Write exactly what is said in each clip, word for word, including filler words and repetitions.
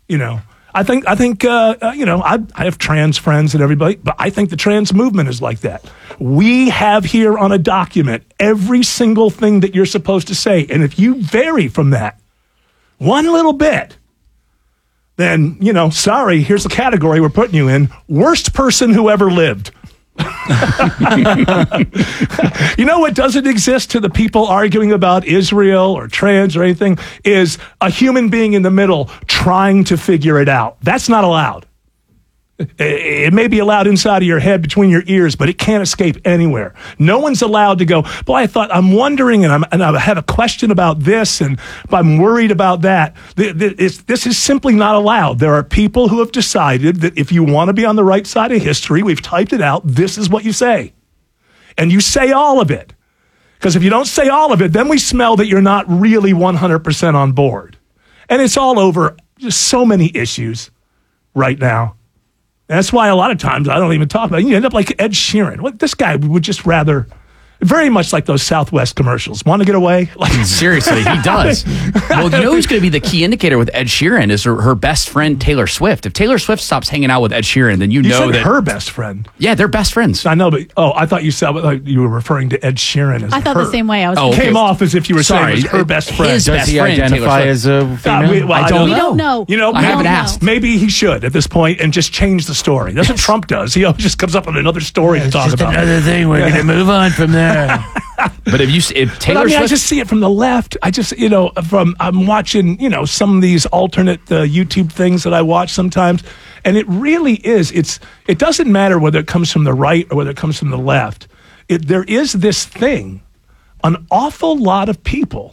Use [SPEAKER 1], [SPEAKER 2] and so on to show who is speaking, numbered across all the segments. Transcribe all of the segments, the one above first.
[SPEAKER 1] You know, I think I think uh, uh, you know I I have trans friends and everybody, but I think the trans movement is like that. We have here on a document every single thing that you're supposed to say, and if you vary from that one little bit, then, you know, sorry, here's the category we're putting you in. Worst person who ever lived. You know what doesn't exist to the people arguing about Israel or trans or anything is a human being in the middle trying to figure it out. That's not allowed. It may be allowed inside of your head between your ears, but it can't escape anywhere. No one's allowed to go, boy, I thought, I'm wondering, and, I'm, and I have a question about this, and I'm worried about that. This, this is simply not allowed. There are people who have decided that if you want to be on the right side of history, we've typed it out, this is what you say. And you say all of it. Because if you don't say all of it, then we smell that you're not really one hundred percent on board. And it's all over just so many issues right now. That's why a lot of times I don't even talk about it. You end up like Ed Sheeran. What, this guy would just rather, very much like those Southwest commercials. Want to get away? Like,
[SPEAKER 2] seriously, he does. Well, you know who's going to be the key indicator with Ed Sheeran is her, her best friend, Taylor Swift. If Taylor Swift stops hanging out with Ed Sheeran, then you,
[SPEAKER 1] you
[SPEAKER 2] know
[SPEAKER 1] said
[SPEAKER 2] that
[SPEAKER 1] her best friend.
[SPEAKER 2] Yeah, they're best friends.
[SPEAKER 1] I know, but oh, I thought you said like you were referring to Ed Sheeran as
[SPEAKER 3] I thought
[SPEAKER 1] her.
[SPEAKER 3] the same way. I was.
[SPEAKER 1] Oh, okay. Came off as if you were
[SPEAKER 2] Sorry,
[SPEAKER 1] saying it was her best friend.
[SPEAKER 2] His
[SPEAKER 4] Does
[SPEAKER 2] best
[SPEAKER 4] he
[SPEAKER 2] friend,
[SPEAKER 4] identify as a female?
[SPEAKER 1] Uh, we, well,
[SPEAKER 2] I don't
[SPEAKER 3] we
[SPEAKER 2] know.
[SPEAKER 3] don't know.
[SPEAKER 1] You know,
[SPEAKER 2] I haven't asked.
[SPEAKER 1] Maybe he should at this point and just change the story. That's what Trump does. He always just comes up with another story to talk about.
[SPEAKER 4] Another thing. We're going to move on from there.
[SPEAKER 2] But if you if Taylor
[SPEAKER 1] but I mean,
[SPEAKER 2] Swift,
[SPEAKER 1] I just see it from the left. I just, you know, from I'm watching, you know, some of these alternate uh, YouTube things that I watch sometimes, and it really is. It's it doesn't matter whether it comes from the right or whether it comes from the left. It, there is this thing. An awful lot of people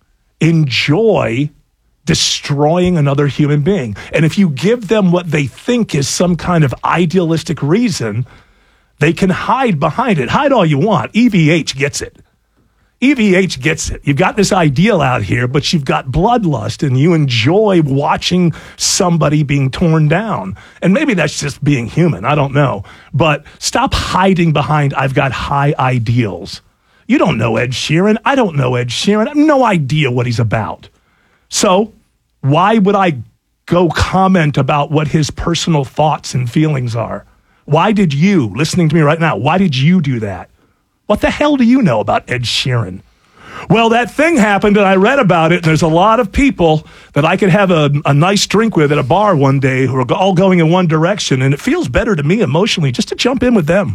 [SPEAKER 1] enjoy destroying another human being, and if you give them what they think is some kind of idealistic reason, they can hide behind it. Hide all you want. E V H gets it. E V H gets it. You've got this ideal out here, but you've got bloodlust, and you enjoy watching somebody being torn down. And maybe that's just being human. I don't know. But stop hiding behind, I've got high ideals. You don't know Ed Sheeran. I don't know Ed Sheeran. I have no idea what he's about. So why would I go comment about what his personal thoughts and feelings are? Why did you, listening to me right now, why did you do that? What the hell do you know about Ed Sheeran? Well, that thing happened and I read about it, and there's a lot of people that I could have a, a nice drink with at a bar one day who are all going in one direction, and it feels better to me emotionally just to jump in with them.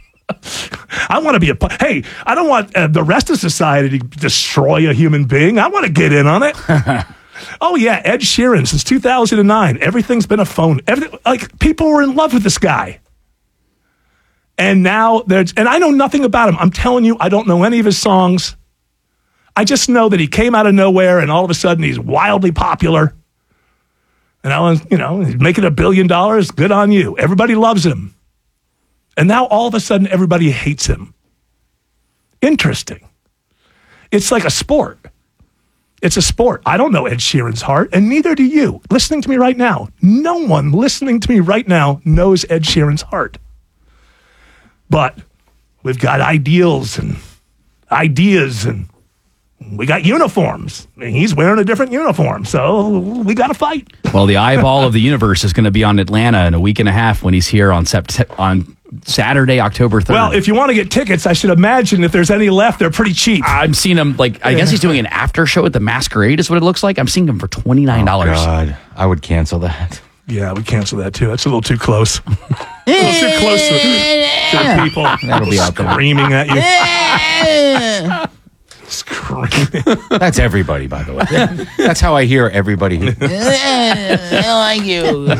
[SPEAKER 1] I want to be a, hey, I don't want uh, the rest of society to destroy a human being. I want to get in on it. Oh, yeah, Ed Sheeran, since two thousand nine, everything's been a phone. Everything, like, people were in love with this guy. And now there's, and I know nothing about him. I'm telling you, I don't know any of his songs. I just know that he came out of nowhere and all of a sudden he's wildly popular. And I was, you know, he's making a billion dollars. Good on you. Everybody loves him. And now all of a sudden everybody hates him. Interesting. It's like a sport. It's a sport. I don't know Ed Sheeran's heart, and neither do you. Listening to me right now, no one listening to me right now knows Ed Sheeran's heart. But we've got ideals and ideas, and we got uniforms. I mean, he's wearing a different uniform, so we got to fight.
[SPEAKER 2] Well, the eyeball of the universe is going to be on Atlanta in a week and a half when he's here on Sept- on Saturday, October third.
[SPEAKER 1] Well, if you want to get tickets, I should imagine if there's any left, they're pretty cheap.
[SPEAKER 2] I'm seeing him, like, I guess he's doing an after show at the Masquerade is what it looks like. I'm seeing him for twenty-nine dollars.
[SPEAKER 4] Oh, God. I would cancel that.
[SPEAKER 1] Yeah, we cancel that too. That's a little too close. a little too close to, to people.
[SPEAKER 4] That'll be out there.
[SPEAKER 1] Screaming at you. Screaming.
[SPEAKER 4] That's everybody, by the way. That's how I hear everybody.
[SPEAKER 5] I like you.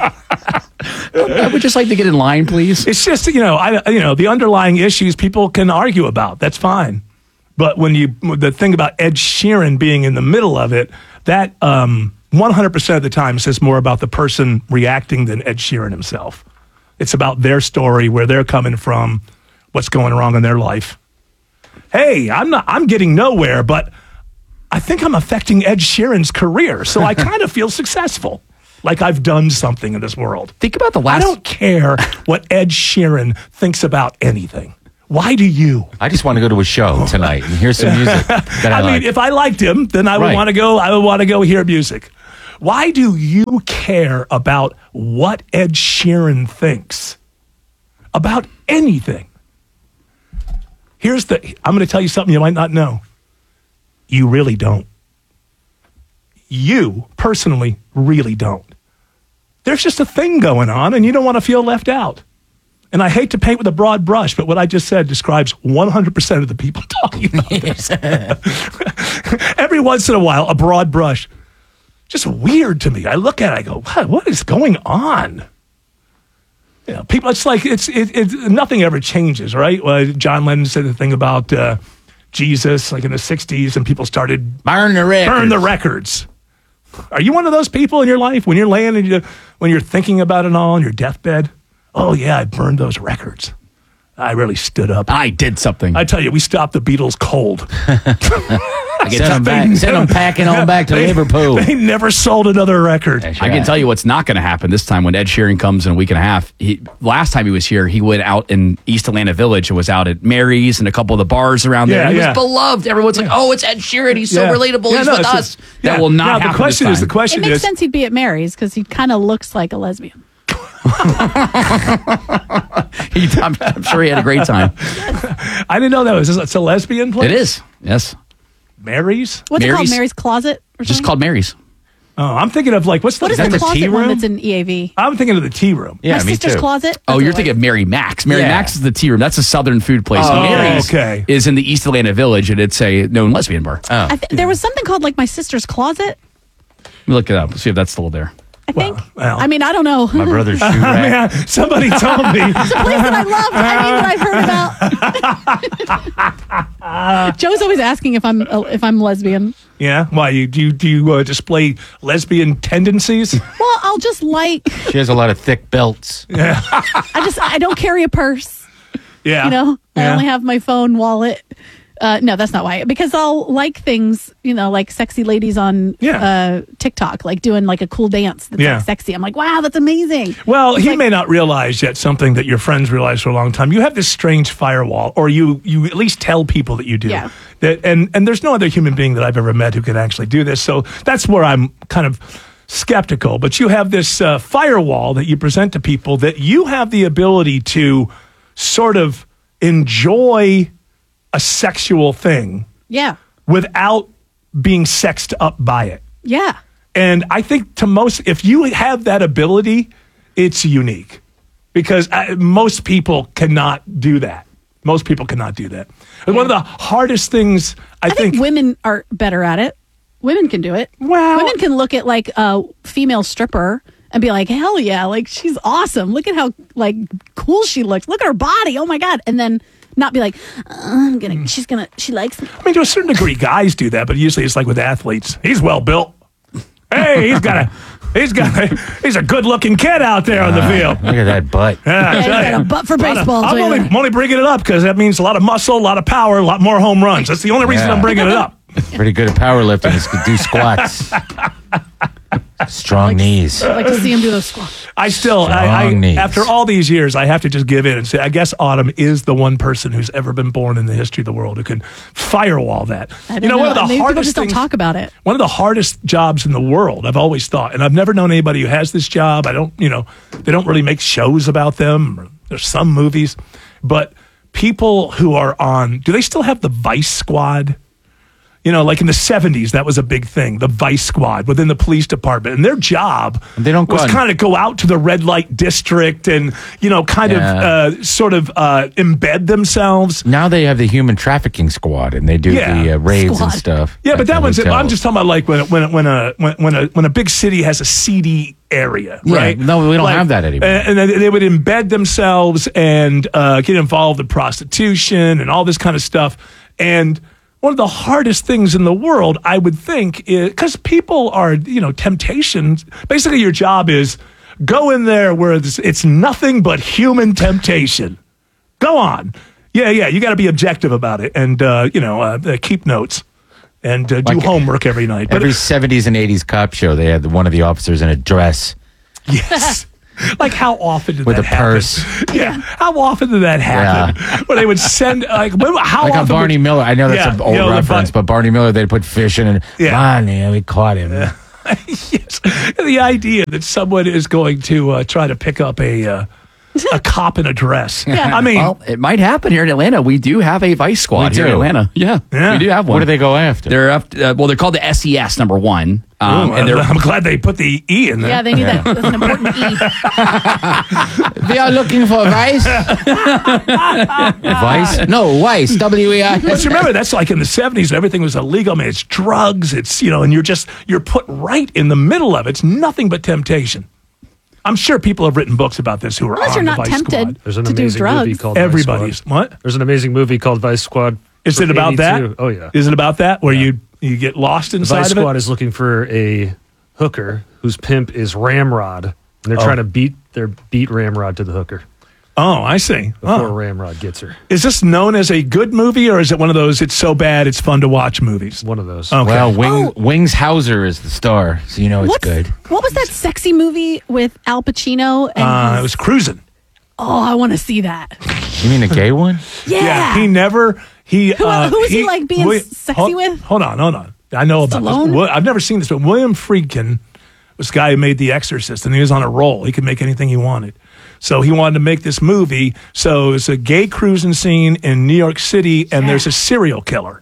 [SPEAKER 2] I would just like to get in line, please.
[SPEAKER 1] It's just, you know, I, you know, the underlying issues people can argue about. That's fine. But when you, the thing about Ed Sheeran being in the middle of it, that um, one hundred percent of the time says more about the person reacting than Ed Sheeran himself. It's about their story, where they're coming from, what's going wrong in their life. Hey, I'm not, I'm getting nowhere, but I think I'm affecting Ed Sheeran's career, so I kind of feel successful. Like I've done something in this world.
[SPEAKER 2] Think about the last...
[SPEAKER 1] I don't care what Ed Sheeran thinks about anything. Why do you?
[SPEAKER 4] I just want to go to a show tonight and hear some music that I,
[SPEAKER 1] I mean,
[SPEAKER 4] like.
[SPEAKER 1] if I liked him, then I would
[SPEAKER 4] Right.
[SPEAKER 1] want to go. I would want to go hear music. Why do you care about what Ed Sheeran thinks about anything? Here's the, I'm going to tell you something you might not know. You really don't. You personally really don't. There's just a thing going on and you don't want to feel left out. And I hate to paint with a broad brush, but what I just said describes one hundred percent of the people talking about this. Every once in a while, a broad brush. Just weird to me. I look at it, I go, what, what is going on? You know, people, it's like, it's it, it, nothing ever changes, right? Well, John Lennon said the thing about uh, Jesus, like in the sixties, and people started
[SPEAKER 4] Burn the records.
[SPEAKER 1] burn the records. Are you one of those people in your life when you're laying and you, when you're thinking about it all on your deathbed? Oh yeah, I burned those records. I really stood up.
[SPEAKER 2] I did something.
[SPEAKER 1] I tell you, we stopped the Beatles cold.
[SPEAKER 4] I send them back. Send them packing on back to
[SPEAKER 1] they,
[SPEAKER 4] Liverpool.
[SPEAKER 1] They never sold another record.
[SPEAKER 2] I can tell you what's not going to happen this time when Ed Sheeran comes in a week and a half. He, last time he was here, he went out in East Atlanta Village and was out at Mary's and a couple of the bars around there.
[SPEAKER 1] Yeah,
[SPEAKER 2] he
[SPEAKER 1] yeah.
[SPEAKER 2] was beloved. Everyone's like, oh, it's Ed Sheeran. He's so
[SPEAKER 1] Yeah.
[SPEAKER 2] relatable.
[SPEAKER 1] Yeah,
[SPEAKER 2] He's
[SPEAKER 1] no,
[SPEAKER 2] with
[SPEAKER 1] it's
[SPEAKER 2] us.
[SPEAKER 1] just-
[SPEAKER 2] that
[SPEAKER 1] yeah.
[SPEAKER 2] will not
[SPEAKER 1] now,
[SPEAKER 2] happen
[SPEAKER 1] the question
[SPEAKER 2] this
[SPEAKER 1] is, the
[SPEAKER 2] time.
[SPEAKER 1] question
[SPEAKER 3] It makes
[SPEAKER 1] is,
[SPEAKER 3] sense he'd be at Mary's because he kind of looks like a lesbian.
[SPEAKER 2] He- I'm, I'm sure he had a great time.
[SPEAKER 1] I didn't know that was, it's a lesbian place?
[SPEAKER 2] It is. Yes.
[SPEAKER 1] Mary's?
[SPEAKER 3] What's it called?
[SPEAKER 2] Mary's-
[SPEAKER 3] Mary's Closet? Or
[SPEAKER 2] Just
[SPEAKER 3] something?
[SPEAKER 2] called Mary's.
[SPEAKER 1] Oh, I'm thinking of like, what's the,
[SPEAKER 3] What is
[SPEAKER 1] that
[SPEAKER 3] the
[SPEAKER 1] the tea
[SPEAKER 3] closet one
[SPEAKER 1] room?
[SPEAKER 3] that's in E A V?
[SPEAKER 1] I'm thinking of the tea room.
[SPEAKER 4] Yeah,
[SPEAKER 3] My
[SPEAKER 4] me
[SPEAKER 3] sister's
[SPEAKER 4] too.
[SPEAKER 3] closet.
[SPEAKER 2] Oh,
[SPEAKER 3] That's
[SPEAKER 2] you're
[SPEAKER 3] what
[SPEAKER 2] thinking
[SPEAKER 3] I
[SPEAKER 2] of Mary Max. Mary
[SPEAKER 4] Yeah.
[SPEAKER 2] Max is the tea room. That's a Southern food place.
[SPEAKER 1] Oh,
[SPEAKER 2] Mary's
[SPEAKER 1] okay.
[SPEAKER 2] is in the East Atlanta Village, and it's a known lesbian bar.
[SPEAKER 4] Oh.
[SPEAKER 3] I th- There was something called like my sister's closet.
[SPEAKER 2] Let me look it up. See if that's still there.
[SPEAKER 3] I think.
[SPEAKER 1] well.
[SPEAKER 3] I mean, I don't know.
[SPEAKER 4] My brother's shoe
[SPEAKER 1] I mean,
[SPEAKER 4] rack.
[SPEAKER 1] I- somebody told me.
[SPEAKER 3] It's a place that I loved. I mean, that I've heard about. Joe's always asking if I'm uh, if I'm lesbian.
[SPEAKER 1] Yeah? Why? You, do you, do you uh, display lesbian tendencies?
[SPEAKER 3] Well, I'll just like.
[SPEAKER 4] She has a lot of thick belts.
[SPEAKER 3] I just I don't carry a purse.
[SPEAKER 1] Yeah.
[SPEAKER 3] You know, I
[SPEAKER 1] Yeah.
[SPEAKER 3] only have my phone, wallet. Uh, no, that's not why. Because I'll like things, you know, like sexy ladies on
[SPEAKER 1] Yeah.
[SPEAKER 3] uh, TikTok, like doing like a cool dance that's
[SPEAKER 1] Yeah.
[SPEAKER 3] like sexy. I'm like, wow, that's amazing.
[SPEAKER 1] Well,
[SPEAKER 3] It's
[SPEAKER 1] he
[SPEAKER 3] like-
[SPEAKER 1] may not realize yet something that your friends realize for a long time. You have this strange firewall, or you you at least tell people that you do.
[SPEAKER 3] Yeah.
[SPEAKER 1] That and and there's no other human being that I've ever met who can actually do this. So that's where I'm kind of skeptical. But you have this uh, firewall that you present to people that you have the ability to sort of enjoy a sexual thing
[SPEAKER 3] Yeah.
[SPEAKER 1] without being sexed up by it.
[SPEAKER 3] Yeah.
[SPEAKER 1] And I think to most, if you have that ability, it's unique because I, most people cannot do that. Most people cannot do that. And one of the hardest things I,
[SPEAKER 3] I think, women are better at it. Women can do it.
[SPEAKER 1] Well-
[SPEAKER 3] women can look at like a female stripper and be like, hell yeah, like she's awesome. Look at how like cool she looks. Look at her body. Oh my God. And then not be like, uh, I'm gonna, she's gonna, she likes me.
[SPEAKER 1] I mean, to a certain degree, guys do that, but usually it's like with athletes. He's well built. Hey, he's got a, he's got a, he's a good looking kid out there on the field.
[SPEAKER 4] Look at that butt.
[SPEAKER 1] Yeah, I
[SPEAKER 3] Yeah, he's
[SPEAKER 1] tell
[SPEAKER 3] got
[SPEAKER 1] you.
[SPEAKER 3] a butt for
[SPEAKER 1] Lot of-
[SPEAKER 3] baseball.
[SPEAKER 1] I'm
[SPEAKER 3] so
[SPEAKER 1] only,
[SPEAKER 3] yeah.
[SPEAKER 1] I'm only bringing it up because that means a lot of muscle, a lot of power, a lot more home runs. That's the only reason
[SPEAKER 4] Yeah.
[SPEAKER 1] I'm bringing it up.
[SPEAKER 4] Pretty good at powerlifting. Is to do squats. Strong knees.
[SPEAKER 3] I like to see him do those squats.
[SPEAKER 1] I still, I, I,
[SPEAKER 4] Strong knees.
[SPEAKER 1] after all these years, I have to just give in and say, I guess Autumn is the one person who's ever been born in the history of the world who can firewall that.
[SPEAKER 3] I don't
[SPEAKER 1] You know, one of the
[SPEAKER 3] Maybe people
[SPEAKER 1] hardest
[SPEAKER 3] just don't
[SPEAKER 1] things,
[SPEAKER 3] talk about it.
[SPEAKER 1] one of the hardest jobs in the world, I've always thought, and I've never known anybody who has this job. I don't, you know, they don't really make shows about them. Or there's some movies, but people who are on, do they still have the Vice Squad? You know, like in the seventies, that was a big thing, the Vice Squad within the police department. And their job
[SPEAKER 4] They don't go
[SPEAKER 1] was
[SPEAKER 4] on-
[SPEAKER 1] kind of go out to the red light district and, you know, kind
[SPEAKER 4] Yeah.
[SPEAKER 1] of uh, sort of uh, embed themselves.
[SPEAKER 4] Now they have the human trafficking squad, and they do
[SPEAKER 1] Yeah.
[SPEAKER 4] the uh, raids and
[SPEAKER 3] Squad.
[SPEAKER 4] stuff.
[SPEAKER 1] Yeah,
[SPEAKER 4] at
[SPEAKER 1] but that
[SPEAKER 4] the
[SPEAKER 1] one's, I'm
[SPEAKER 4] hotels.
[SPEAKER 1] just talking about like when, when, when, a, when, when, a, when a big city has a seedy area,
[SPEAKER 4] Yeah,
[SPEAKER 1] right?
[SPEAKER 4] no, we don't have that anymore.
[SPEAKER 1] And, and then they would embed themselves and uh, get involved in prostitution and all this kind of stuff. And one of the hardest things in the world, I would think, is because people are, you know, temptations. Basically, your job is go in there where it's, it's nothing but human temptation. Go on. Yeah, yeah, you got to be objective about it and, uh, you know, uh, uh, keep notes and uh, do
[SPEAKER 4] Like
[SPEAKER 1] homework every night. But
[SPEAKER 4] Every seventies and eighties cop show, they had one of the officers in a dress.
[SPEAKER 1] yes. Like how often did
[SPEAKER 4] With
[SPEAKER 1] that
[SPEAKER 4] a
[SPEAKER 1] happen?
[SPEAKER 4] purse.
[SPEAKER 1] Yeah. How often did that happen? Where they would send like when, how
[SPEAKER 4] Like on
[SPEAKER 1] often
[SPEAKER 4] Barney
[SPEAKER 1] would-
[SPEAKER 4] Miller. I know that's
[SPEAKER 1] Yeah,
[SPEAKER 4] an old
[SPEAKER 1] you know, the
[SPEAKER 4] reference,
[SPEAKER 1] Bar-
[SPEAKER 4] but Barney Miller, they'd put fish in and,
[SPEAKER 1] Yeah.
[SPEAKER 4] Barney, we caught him.
[SPEAKER 1] yes. The idea that someone is going to uh, try to pick up a uh, a cop in a dress.
[SPEAKER 3] Yeah.
[SPEAKER 1] I mean,
[SPEAKER 2] Well, it might happen here in Atlanta. We do have a vice squad
[SPEAKER 4] We
[SPEAKER 2] here in
[SPEAKER 4] do.
[SPEAKER 2] Atlanta. Yeah,
[SPEAKER 1] Yeah.
[SPEAKER 2] we do have one.
[SPEAKER 4] What do they go after?
[SPEAKER 2] They're up. Uh, well, they're called the S E S number one, um,
[SPEAKER 1] ooh,
[SPEAKER 2] and they're
[SPEAKER 1] I'm glad they put the E in there.
[SPEAKER 3] Yeah, they need that. That's an important E.
[SPEAKER 5] They are looking for Vice.
[SPEAKER 4] Vice?
[SPEAKER 5] No, Weiss. W E I.
[SPEAKER 1] But you remember, that's like in the seventies, everything was illegal. I mean, it's drugs. It's, you know, and you're just, you're put right in the middle of it. It's nothing but temptation. I'm sure people have written books about this who are
[SPEAKER 3] Unless
[SPEAKER 1] on
[SPEAKER 3] you're
[SPEAKER 1] the
[SPEAKER 3] not
[SPEAKER 1] Vice
[SPEAKER 3] tempted
[SPEAKER 1] Squad.
[SPEAKER 6] There's an
[SPEAKER 3] to do
[SPEAKER 6] amazing movie
[SPEAKER 3] drugs.
[SPEAKER 6] called
[SPEAKER 1] Everybody's,
[SPEAKER 6] Vice Squad.
[SPEAKER 1] what?
[SPEAKER 6] There's an amazing movie called Vice Squad.
[SPEAKER 1] Is
[SPEAKER 6] from
[SPEAKER 1] it about that?
[SPEAKER 6] eighty-two. Oh, yeah.
[SPEAKER 1] Is it about that where
[SPEAKER 6] Yeah.
[SPEAKER 1] you you get lost
[SPEAKER 6] The
[SPEAKER 1] inside
[SPEAKER 6] Vice
[SPEAKER 1] of
[SPEAKER 6] Squad
[SPEAKER 1] it?
[SPEAKER 6] is looking for a hooker whose pimp is Ramrod, and they're
[SPEAKER 1] Oh.
[SPEAKER 6] trying to beat their beat Ramrod to the hooker
[SPEAKER 1] Oh, I see.
[SPEAKER 6] before
[SPEAKER 1] Oh.
[SPEAKER 6] Ramrod gets her.
[SPEAKER 1] Is this known as a good movie, or is it one of those it's so bad it's fun to watch movies?
[SPEAKER 6] One of those.
[SPEAKER 1] Okay.
[SPEAKER 4] Well, Wing,
[SPEAKER 3] Oh.
[SPEAKER 4] Wings Hauser is the star, so you know it's
[SPEAKER 3] What's-
[SPEAKER 4] good.
[SPEAKER 3] What was that sexy movie with Al Pacino? And
[SPEAKER 1] Uh,
[SPEAKER 3] his-
[SPEAKER 1] it was Cruising.
[SPEAKER 3] oh, I want to see that.
[SPEAKER 4] You mean a gay one?
[SPEAKER 3] Yeah.
[SPEAKER 1] he never. He
[SPEAKER 3] Who-
[SPEAKER 1] uh,
[SPEAKER 3] who was he, like, being sexy
[SPEAKER 1] hold,
[SPEAKER 3] with?
[SPEAKER 1] Hold on, hold on. I know about
[SPEAKER 3] Stallone?
[SPEAKER 1] this. Well, I've never seen this, but William Friedkin was the guy who made The Exorcist, and he was on a roll. He could make anything he wanted. So he wanted to make this movie. So it's a gay cruising scene in New York City, and there's a serial killer.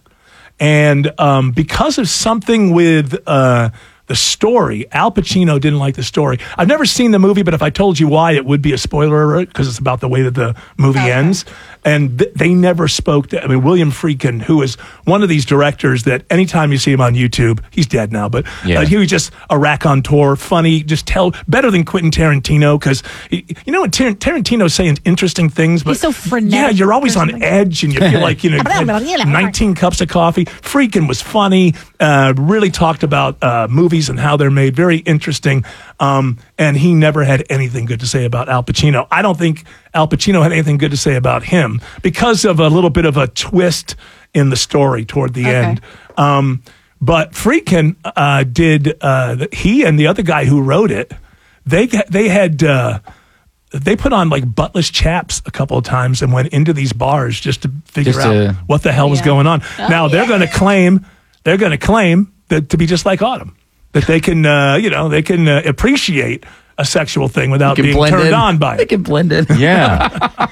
[SPEAKER 1] And um, because of something with uh, the story, Al Pacino didn't like the story. I've never seen the movie, but if I told you why, it would be a spoiler alert because it's about the way that the movie ends. And th- they never spoke to, I mean, William Friedkin, who is one of these directors that anytime you see him on YouTube, he's dead now, but
[SPEAKER 4] Yeah.
[SPEAKER 1] uh, he was just a raconteur, funny, just tell, better than Quentin Tarantino because, you know, when Tar- Tarantino's saying interesting things, but
[SPEAKER 3] He's so frenetic
[SPEAKER 1] yeah, you're always
[SPEAKER 3] or
[SPEAKER 1] on
[SPEAKER 3] something.
[SPEAKER 1] edge and you feel like, you know, you had nineteen cups of coffee. Friedkin was funny, uh, really talked about uh, movies and how they're made, very interesting. Um, and he never had anything good to say about Al Pacino. I don't think Al Pacino had anything good to say about him because of a little bit of a twist in the story toward the
[SPEAKER 3] Okay.
[SPEAKER 1] end. Um, but Friedkin uh, did, uh, the- he and the other guy who wrote it, they, ga- they had, uh, they put on like buttless chaps a couple of times and went into these bars just to figure
[SPEAKER 4] Just
[SPEAKER 1] out
[SPEAKER 4] to-
[SPEAKER 1] what the hell was
[SPEAKER 3] Yeah.
[SPEAKER 1] going on.
[SPEAKER 3] Oh,
[SPEAKER 1] now they're
[SPEAKER 3] yeah.
[SPEAKER 1] going to claim, they're going to claim that to be just like Autumn, that they can, uh, you know, they can uh, appreciate a sexual thing without
[SPEAKER 2] can
[SPEAKER 1] being
[SPEAKER 2] blend
[SPEAKER 1] turned
[SPEAKER 2] in.
[SPEAKER 1] on by
[SPEAKER 2] They
[SPEAKER 1] it.
[SPEAKER 2] can blend in.
[SPEAKER 4] Yeah.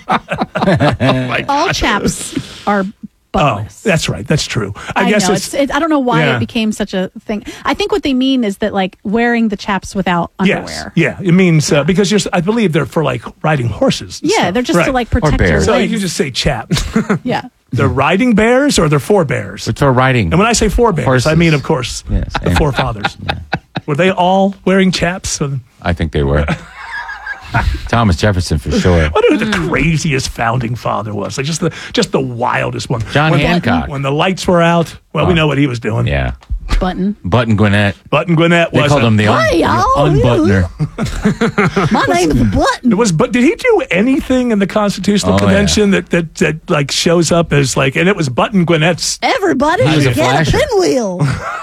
[SPEAKER 3] All chaps are
[SPEAKER 1] Oh,
[SPEAKER 3] buttless.
[SPEAKER 1] that's right. That's true. I,
[SPEAKER 3] I
[SPEAKER 1] guess
[SPEAKER 3] know.
[SPEAKER 1] it's,
[SPEAKER 3] It's, it, I don't know why
[SPEAKER 1] yeah.
[SPEAKER 3] it became such a thing. I think what they mean is that like wearing the chaps without
[SPEAKER 1] yes,
[SPEAKER 3] underwear.
[SPEAKER 1] yeah. It means uh, because you're, I believe they're for like riding horses. and
[SPEAKER 3] Yeah,
[SPEAKER 1] stuff.
[SPEAKER 3] they're just
[SPEAKER 1] Right.
[SPEAKER 3] to like protect your
[SPEAKER 4] bears.
[SPEAKER 1] So you
[SPEAKER 3] legs.
[SPEAKER 1] can just say chaps.
[SPEAKER 3] yeah.
[SPEAKER 1] They're riding bears or they're four bears.
[SPEAKER 4] It's for riding.
[SPEAKER 1] And when I say four bears, I
[SPEAKER 4] Horses.
[SPEAKER 1] mean, of course,
[SPEAKER 4] Yes,
[SPEAKER 1] the
[SPEAKER 4] and-
[SPEAKER 1] forefathers. Were they all wearing chaps? I
[SPEAKER 4] I think they were. Thomas Jefferson for sure.
[SPEAKER 1] wonder who
[SPEAKER 3] Hmm.
[SPEAKER 1] the craziest founding father was. Like just the just the wildest one.
[SPEAKER 4] John
[SPEAKER 1] when,
[SPEAKER 4] Hancock.
[SPEAKER 1] When the lights were out, well, we
[SPEAKER 4] Oh.
[SPEAKER 1] know what he was doing.
[SPEAKER 4] Yeah.
[SPEAKER 3] Button.
[SPEAKER 4] Button Gwinnett.
[SPEAKER 1] Button Gwinnett
[SPEAKER 4] They
[SPEAKER 1] was.
[SPEAKER 4] called him the un-
[SPEAKER 3] Hi, y'all.
[SPEAKER 4] unbuttoner.
[SPEAKER 3] My name is Button.
[SPEAKER 1] It was, but did he do anything in the Constitutional
[SPEAKER 4] Oh,
[SPEAKER 1] Convention that, that that like shows up as like? And it was Button Gwinnett's.
[SPEAKER 3] Everybody
[SPEAKER 4] was a
[SPEAKER 3] get a
[SPEAKER 4] flasher.
[SPEAKER 3] pinwheel.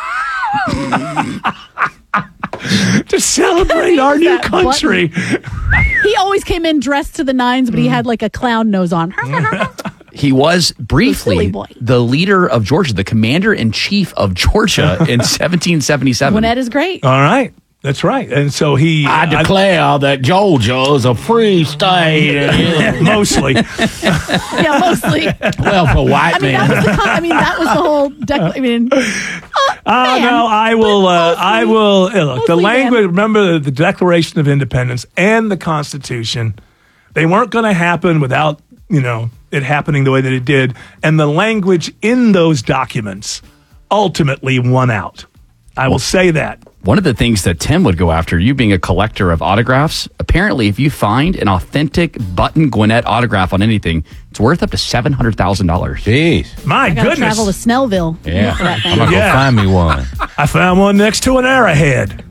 [SPEAKER 1] To celebrate our new
[SPEAKER 3] That button.
[SPEAKER 1] country.
[SPEAKER 3] He always came in dressed to the nines, but he had like a clown nose on.
[SPEAKER 2] He was
[SPEAKER 3] silly
[SPEAKER 2] briefly
[SPEAKER 3] boy.
[SPEAKER 2] the leader of Georgia, the commander in chief of Georgia in seventeen seventy-seven.
[SPEAKER 3] Gwinnett is great.
[SPEAKER 1] All right, that's right. And so he.
[SPEAKER 5] I declare that Georgia is a free state.
[SPEAKER 1] mostly.
[SPEAKER 3] Yeah, mostly.
[SPEAKER 5] Well, for white
[SPEAKER 3] I mean, that was the. Con- I mean, that was the whole. Dec- I mean,
[SPEAKER 1] Uh,
[SPEAKER 3] man,
[SPEAKER 1] no, I will.
[SPEAKER 3] but
[SPEAKER 1] Uh,
[SPEAKER 3] mostly-
[SPEAKER 1] I will. uh, look, the
[SPEAKER 3] mostly
[SPEAKER 1] language.
[SPEAKER 3] them.
[SPEAKER 1] Remember the Declaration of Independence and the Constitution. They weren't going to happen without you know it happening the way that it did, and the language in those documents ultimately won out. I will say that.
[SPEAKER 2] One of the things that Tim would go after, you being a collector of autographs, apparently if you find an authentic Button Gwinnett autograph on anything, it's worth up to seven hundred thousand dollars.
[SPEAKER 4] Jeez.
[SPEAKER 1] My
[SPEAKER 3] I gotta
[SPEAKER 1] goodness,
[SPEAKER 3] travel to Snellville.
[SPEAKER 4] Yeah.
[SPEAKER 3] for that thing.
[SPEAKER 4] I'm going to
[SPEAKER 1] Yeah.
[SPEAKER 4] go find me one.
[SPEAKER 1] I found one next to an arrowhead.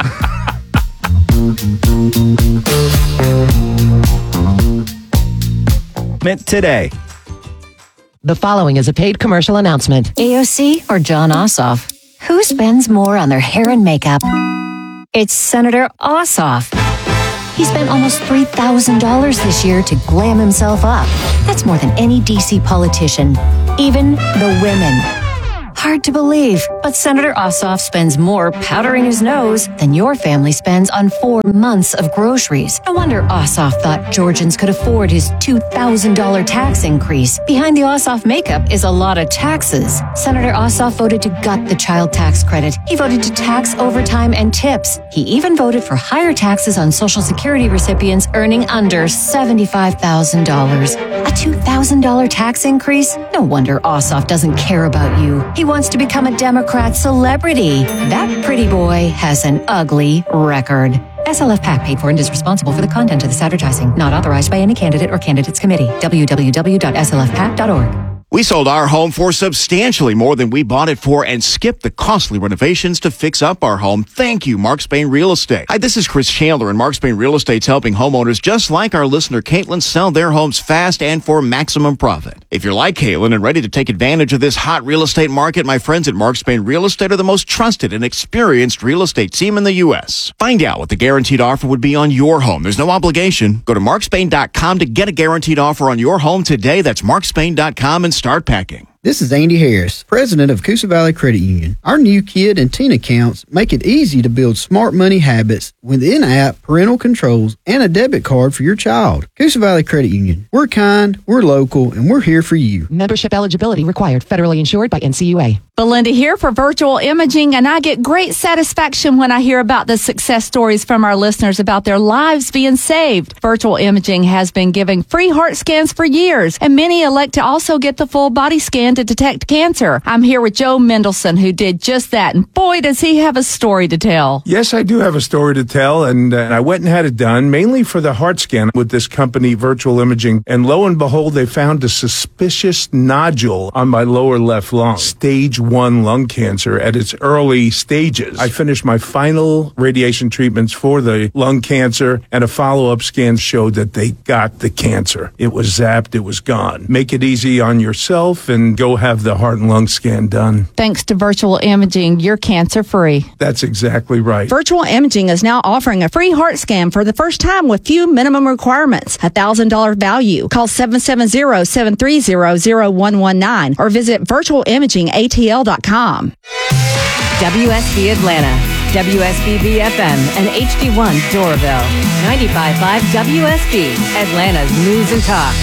[SPEAKER 7] Today.
[SPEAKER 8] The following is a paid commercial announcement.
[SPEAKER 9] A O C or John Ossoff? Who spends more on their hair and makeup? It's Senator Ossoff. He spent almost three thousand dollars this year to glam himself up. That's more than any D C politician, even the women. Hard to believe, but Senator Ossoff spends more powdering his nose than your family spends on four months of groceries. No wonder Ossoff thought Georgians could afford his two thousand dollars tax increase. Behind the Ossoff makeup is a lot of taxes. Senator Ossoff voted to gut the child tax credit. He voted to tax overtime and tips. He even voted for higher taxes on Social Security recipients earning under seventy-five thousand dollars. A two thousand dollars tax increase? No wonder Ossoff doesn't care about you. He wants to become a Democrat celebrity. That pretty boy has an ugly record. S L F PAC paid for and is responsible for the content of this advertising. Not authorized by any candidate or candidates committee. w w w dot s l f pac dot org.
[SPEAKER 7] We sold our home for substantially more than we bought it for and skipped the costly renovations to fix up our home. Thank you, Mark Spain Real Estate. Hi, this is Chris Chandler, and Mark Spain Real Estate's helping homeowners just like our listener Caitlin sell their homes fast and for maximum profit. If you're like Caitlin and ready to take advantage of this hot real estate market, my friends at Mark Spain Real Estate are the most trusted and experienced real estate team in the U S. Find out what the guaranteed offer would be on your home. There's no obligation. Go to mark spain dot com to get a guaranteed offer on your home today. That's mark spain dot com and start packing.
[SPEAKER 10] This is Andy Harris, president of Coosa Valley Credit Union. Our new kid and teen accounts make it easy to build smart money habits with in-app parental controls and a debit card for your child. Coosa Valley Credit Union. We're kind, we're local, and we're here for you.
[SPEAKER 8] Membership eligibility required. Federally insured by N C U A.
[SPEAKER 11] Belinda here for Virtual Imaging, and I get great satisfaction when I hear about the success stories from our listeners about their lives being saved. Virtual Imaging has been giving free heart scans for years, and many elect to also get the full body scan to detect cancer. I'm here with Joe Mendelson, who did just that, and boy, does he have a story to tell.
[SPEAKER 12] Yes, I do have a story to tell, and uh, I went and had it done, mainly for the heart scan with this company, Virtual Imaging, and lo and behold, they found a suspicious nodule on my lower left lung, stage one lung cancer at its early stages. I finished my final radiation treatments for the lung cancer, and a follow-up scan showed that they got the cancer. It was zapped, it was gone. Make it easy on yourself and go have the heart and lung scan done.
[SPEAKER 11] Thanks to Virtual Imaging, you're cancer-free.
[SPEAKER 12] That's exactly right.
[SPEAKER 11] Virtual Imaging is now offering a free heart scan for the first time with few minimum requirements. A one thousand dollars value. Call seven seven zero, seven three zero, zero one one nine or visit virtual imaging a t l dot com.
[SPEAKER 13] W S B Atlanta, W S B B F M, and H D one Doraville. ninety-five point five W S B, Atlanta's News and Talk.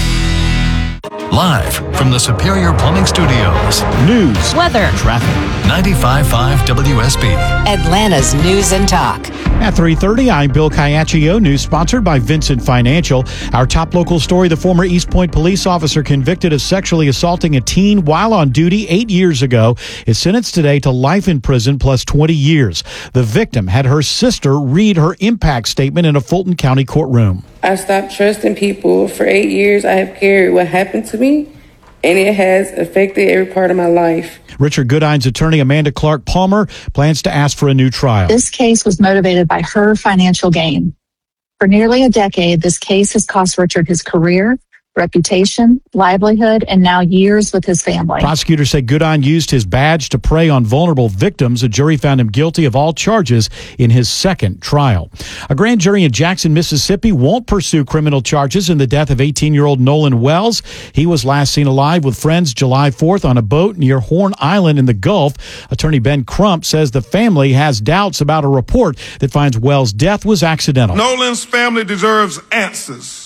[SPEAKER 14] Live from the Superior Plumbing Studios. News,
[SPEAKER 13] weather,
[SPEAKER 14] traffic. ninety-five point five W S B.
[SPEAKER 13] Atlanta's News and Talk.
[SPEAKER 15] At three thirty, I'm Bill Caiaccio. News sponsored by Vincent Financial. Our top local story, the former East Point police officer convicted of sexually assaulting a teen while on duty eight years ago is sentenced today to life in prison plus twenty years. The victim had her sister read her impact statement in a Fulton County courtroom.
[SPEAKER 16] I stopped trusting people. For eight years, I have carried what happened to me, and it has affected every part of my life.
[SPEAKER 15] Richard Goodine's attorney, Amanda Clark Palmer, plans to ask for a new trial.
[SPEAKER 17] This case was motivated by her financial gain. For nearly a decade, this case has cost Richard his career, reputation, livelihood, and now years with his family.
[SPEAKER 15] Prosecutors say Goodine used his badge to prey on vulnerable victims. A jury found him guilty of all charges in his second trial. A grand jury in Jackson, Mississippi won't pursue criminal charges in the death of eighteen-year-old Nolan Wells. He was last seen alive with friends July fourth on a boat near Horn Island in the Gulf. Attorney Ben Crump says the family has doubts about a report that finds Wells' death was accidental.
[SPEAKER 18] Nolan's family deserves answers.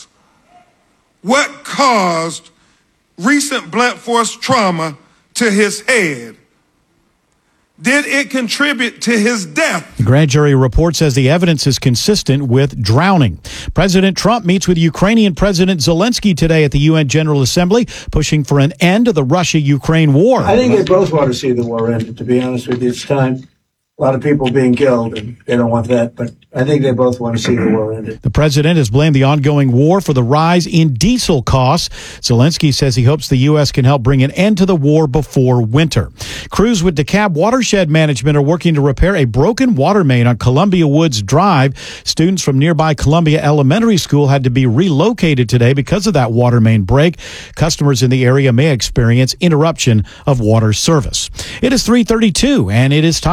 [SPEAKER 18] What caused recent blunt force trauma to his head? Did it contribute to his death?
[SPEAKER 15] The grand jury report says the evidence is consistent with drowning. President Trump meets with Ukrainian President Zelensky today at the U N General Assembly, pushing for an end to the Russia-Ukraine war.
[SPEAKER 19] I think they both want to see the war ended, to be honest with you. It's time. A lot of people being killed, and they don't want that, but I think they both want to see the war ended.
[SPEAKER 15] The president has blamed the ongoing war for the rise in diesel costs. Zelensky says he hopes the U S can help bring an end to the war before winter. Crews with DeKalb Watershed Management are working to repair a broken water main on Columbia Woods Drive. Students from nearby Columbia Elementary School had to be relocated today because of that water main break. Customers in the area may experience interruption of water service. It is three thirty-two, and it is time now for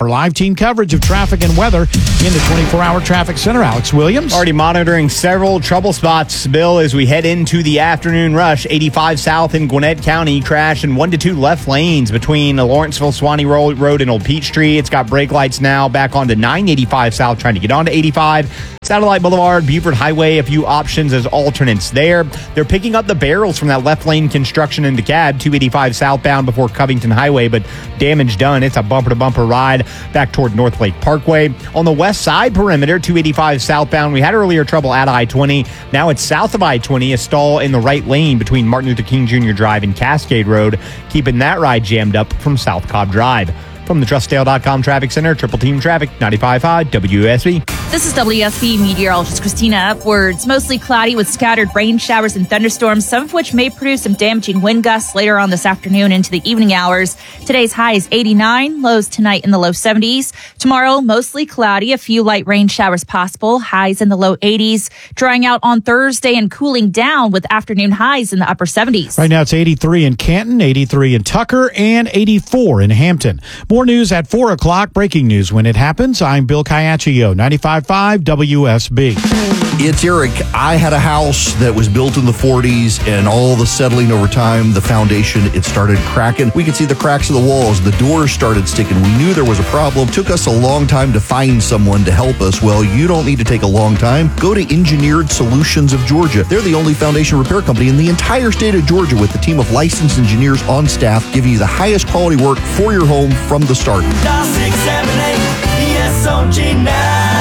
[SPEAKER 15] our live team coverage of traffic and weather in the twenty-four hour traffic center. Alex Williams.
[SPEAKER 20] Already monitoring several trouble spots, Bill, as we head into the afternoon rush. eighty-five south in Gwinnett County, crash in one to two left lanes between Lawrenceville, Swanee Road, and Old Peachtree. It's got brake lights now back onto nine eighty-five south, trying to get onto eighty-five. Satellite Boulevard, Buford Highway, a few options as alternates there. They're picking up the barrels from that left lane construction in DeKalb, two eighty-five southbound before Covington Highway, but damage done. It's a bumper-to-bumper ride back toward North Lake Parkway. On the west side perimeter, two eighty-five southbound, we had earlier trouble at I twenty. Now it's south of I twenty, a stall in the right lane between Martin Luther King Junior Drive and Cascade Road, keeping that ride jammed up from South Cobb Drive. From the Trust Dale dot com Traffic Center, Triple Team Traffic, ninety-five point five W S B.
[SPEAKER 21] This is W S B meteorologist Christina Upwards. Mostly cloudy with scattered rain showers and thunderstorms, some of which may produce some damaging wind gusts later on this afternoon into the evening hours. Today's high is eighty-nine, lows tonight in the low seventies. Tomorrow, mostly cloudy, a few light rain showers possible, highs in the low eighties. Drying out on Thursday and cooling down with afternoon highs in the upper seventies.
[SPEAKER 15] Right now it's eighty-three in Canton, eighty-three in Tucker, and eighty-four in Hampton. More news at four o'clock. Breaking news when it happens. I'm Bill Caiaccio, ninety-five point five W S B.
[SPEAKER 22] It's Eric. I had a house that was built in the forties, and all the settling over time, the foundation, it started cracking. We could see the cracks of the walls. The doors started sticking. We knew there was a problem. Took us a long time to find someone to help us. Well, you don't need to take a long time. Go to Engineered Solutions of Georgia. They're the only foundation repair company in the entire state of Georgia with a team of licensed engineers on staff giving you the highest quality work for your home from the start.
[SPEAKER 23] Dial six seven eight E S O G now.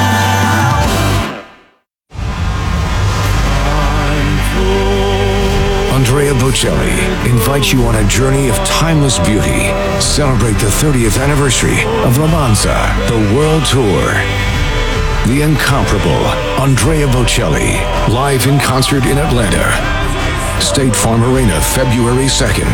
[SPEAKER 24] Andrea Bocelli invites you on a journey of timeless beauty. Celebrate the thirtieth anniversary of Romanza, the world tour. The incomparable Andrea Bocelli, live in concert in Atlanta. State Farm Arena, February second.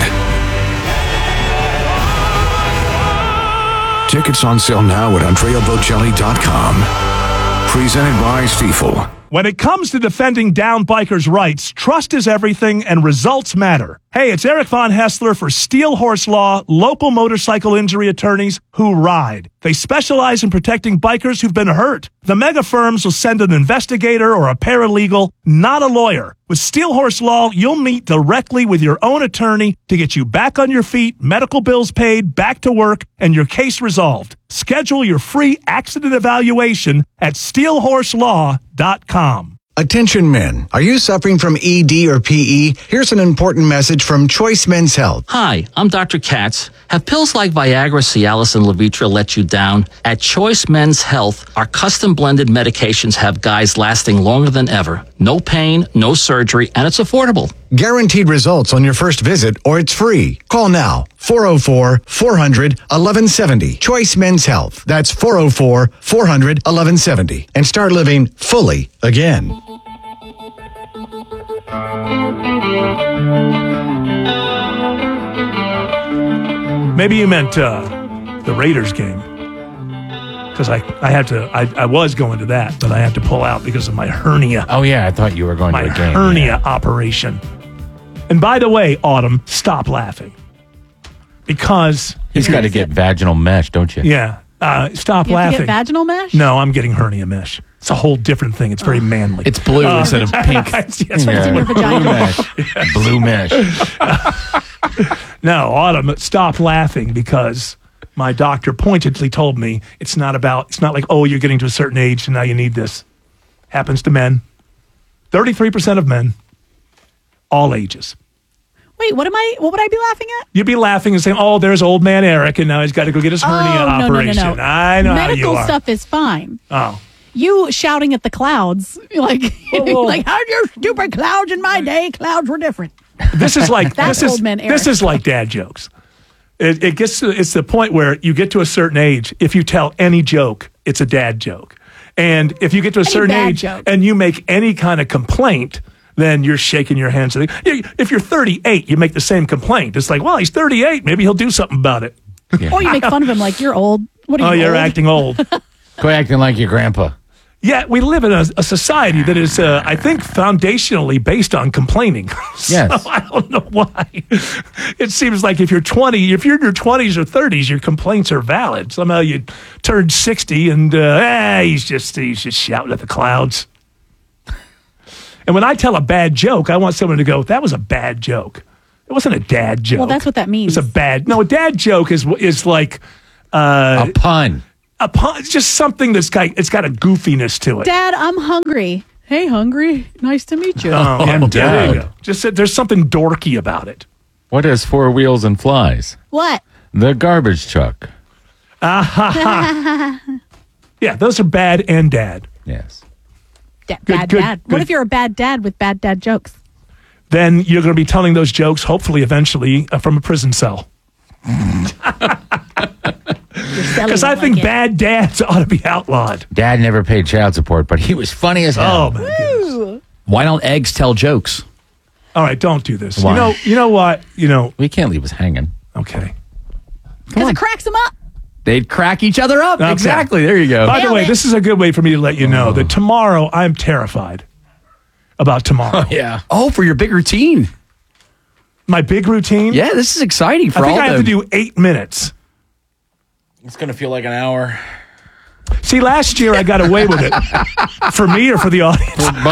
[SPEAKER 24] Tickets on sale now at Andrea Bocelli dot com. Presented by Stiefel.
[SPEAKER 1] When it comes to defending down bikers' rights, trust is everything and results matter. Hey, it's Eric Von Hessler for Steel Horse Law, local motorcycle injury attorneys who ride. They specialize in protecting bikers who've been hurt. The mega firms will send an investigator or a paralegal, not a lawyer. With Steel Horse Law, you'll meet directly with your own attorney to get you back on your feet, medical bills paid, back to work, and your case resolved. Schedule your free accident evaluation at steel horse law dot com.
[SPEAKER 25] Attention men, are you suffering from E D or P E? Here's an important message from Choice Men's Health.
[SPEAKER 26] Hi, I'm Doctor Katz. Have pills like Viagra, Cialis, and Levitra let you down? At Choice Men's Health, our custom blended medications have guys lasting longer than ever. No pain, no surgery, and it's affordable.
[SPEAKER 25] Guaranteed results on your first visit, or it's free. Call now, four oh four, four hundred, eleven seventy. Choice Men's Health. That's four oh four, four hundred, eleven seventy. And start living fully again.
[SPEAKER 1] Maybe you meant uh, the Raiders game. Because I, I had to, I, I was going to that, but I had to pull out because of my hernia.
[SPEAKER 4] Oh, yeah, I thought you were going
[SPEAKER 1] my
[SPEAKER 4] to a game.
[SPEAKER 1] hernia
[SPEAKER 4] yeah.
[SPEAKER 1] operation. And by the way, Autumn, stop laughing. Because...
[SPEAKER 4] He's got to get vaginal mesh, don't you?
[SPEAKER 1] Yeah. Uh, stop
[SPEAKER 3] you have
[SPEAKER 1] laughing.
[SPEAKER 3] To get vaginal mesh?
[SPEAKER 1] No, I'm getting hernia mesh. It's a whole different thing. It's very manly.
[SPEAKER 2] It's blue
[SPEAKER 1] uh,
[SPEAKER 2] instead of pink.
[SPEAKER 1] yes,
[SPEAKER 2] yeah.
[SPEAKER 3] in your vagina.
[SPEAKER 4] Blue mesh. Blue mesh.
[SPEAKER 1] No, Autumn, stop laughing because my doctor pointedly told me it's not about, it's not like, oh, you're getting to a certain age and now you need this. Happens to men. thirty-three percent of men, all ages.
[SPEAKER 3] Wait, what am I? What would I be laughing at?
[SPEAKER 1] You'd be laughing and saying, "Oh, there's old man Eric, and now he's got to go get his hernia
[SPEAKER 3] oh, no,
[SPEAKER 1] operation."
[SPEAKER 3] No, no, no.
[SPEAKER 1] I know how you
[SPEAKER 3] Medical
[SPEAKER 1] are.
[SPEAKER 3] stuff is fine.
[SPEAKER 1] Oh,
[SPEAKER 3] you shouting at the clouds, like,
[SPEAKER 1] whoa, whoa.
[SPEAKER 3] like, how'd your stupid clouds in my day? Clouds were different.
[SPEAKER 1] This is like
[SPEAKER 3] That's
[SPEAKER 1] this is
[SPEAKER 3] old man Eric.
[SPEAKER 1] this is like dad jokes. It, it gets to, it's the point where you get to a certain age. If you tell any joke, it's a dad joke, and if you get to a
[SPEAKER 3] Any
[SPEAKER 1] certain
[SPEAKER 3] bad
[SPEAKER 1] age
[SPEAKER 3] joke.
[SPEAKER 1] and you make any kind of complaint, then you're shaking your hands. If you're thirty-eight, you make the same complaint. It's like, well, he's thirty-eight. Maybe he'll do something about it.
[SPEAKER 3] Yeah. Or you make fun of him like, you're old. What are you
[SPEAKER 1] Oh, you're
[SPEAKER 3] old?
[SPEAKER 1] acting old.
[SPEAKER 4] Quit acting like your grandpa.
[SPEAKER 1] Yet we live in a, a society that is, uh, I think, foundationally based on complaining. so
[SPEAKER 4] Yes.
[SPEAKER 1] I don't know why. It seems like if you're twenty, if you're in your twenties or thirties, your complaints are valid. Somehow you turned sixty and uh, eh, he's just he's just shouting at the clouds. And when I tell a bad joke, I want someone to go, "That was a bad joke. It wasn't a dad joke."
[SPEAKER 3] Well, that's what that means.
[SPEAKER 1] It's a bad. No, a dad joke is is like uh,
[SPEAKER 4] a pun.
[SPEAKER 1] A pun. It's just something that's got it's got a goofiness to it.
[SPEAKER 3] Dad, I'm hungry. Hey, hungry. Nice to meet you.
[SPEAKER 1] Oh,
[SPEAKER 4] And
[SPEAKER 1] there you
[SPEAKER 4] dad.
[SPEAKER 1] go. Just that there's something dorky about it.
[SPEAKER 4] What has four wheels and flies?
[SPEAKER 3] What?
[SPEAKER 4] The garbage truck.
[SPEAKER 1] Ah ha ha. Yeah, those are bad and dad.
[SPEAKER 4] Yes.
[SPEAKER 3] Da-
[SPEAKER 1] Good,
[SPEAKER 3] bad
[SPEAKER 1] good,
[SPEAKER 3] dad. What
[SPEAKER 1] good.
[SPEAKER 3] if you're a bad dad with bad dad jokes?
[SPEAKER 1] Then you're going to be telling those jokes, hopefully, eventually, uh, from a prison cell. Because I think bad dads ought to be outlawed.
[SPEAKER 4] Dad never paid child support, but he was funny as hell.
[SPEAKER 1] Oh my goodness!
[SPEAKER 2] Why don't eggs tell jokes?
[SPEAKER 1] All right, don't do this.
[SPEAKER 4] Why?
[SPEAKER 1] You know, you know what? You know,
[SPEAKER 4] we can't leave us hanging.
[SPEAKER 1] Okay.
[SPEAKER 3] Because it cracks them up.
[SPEAKER 2] They'd crack each other up.
[SPEAKER 1] Okay.
[SPEAKER 2] Exactly. There you go.
[SPEAKER 1] By the
[SPEAKER 3] Nailed
[SPEAKER 1] way,
[SPEAKER 3] it.
[SPEAKER 1] this is a good way for me to let you know that tomorrow I'm terrified about tomorrow.
[SPEAKER 2] Yeah. Oh, for your big routine.
[SPEAKER 1] My big routine.
[SPEAKER 2] Yeah, this is exciting for
[SPEAKER 1] I think
[SPEAKER 2] all
[SPEAKER 1] I have
[SPEAKER 2] the-
[SPEAKER 1] to do eight minutes.
[SPEAKER 4] It's going to feel like an hour.
[SPEAKER 1] See, last year I got away with it. For me or for the audience?
[SPEAKER 4] For